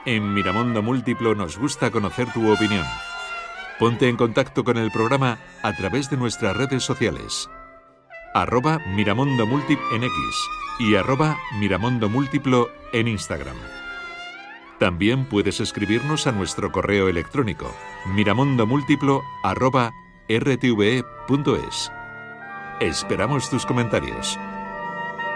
En Miramundo Múltiplo nos gusta conocer tu opinión. Ponte en contacto con el programa a través de nuestras redes sociales. @Miramundo Múltiplo en X y @Miramundo Múltiplo en Instagram. También puedes escribirnos a nuestro correo electrónico miramondomúltiplo@rtve.es. Esperamos tus comentarios.